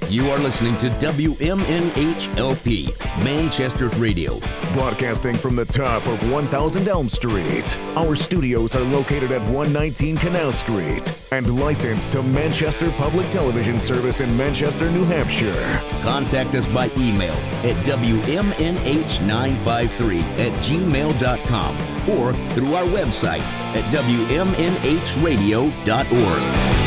You are listening to WMNHLP, Manchester's radio. Broadcasting from the top of 1000 Elm Street. Our studios are located at 119 Canal Street and licensed to Manchester Public Television Service in Manchester, New Hampshire. Contact us by email at WMNH953@gmail.com or through our website at WMNHradio.org.